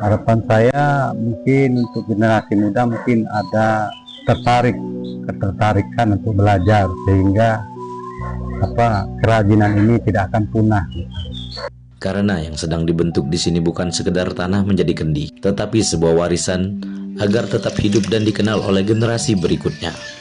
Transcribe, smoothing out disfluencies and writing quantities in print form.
Harapan saya mungkin untuk generasi muda mungkin ada ketertarikan untuk belajar sehingga kerajinan ini tidak akan punah. Karena yang sedang dibentuk di sini bukan sekedar tanah menjadi kendi, tetapi sebuah warisan agar tetap hidup dan dikenal oleh generasi berikutnya.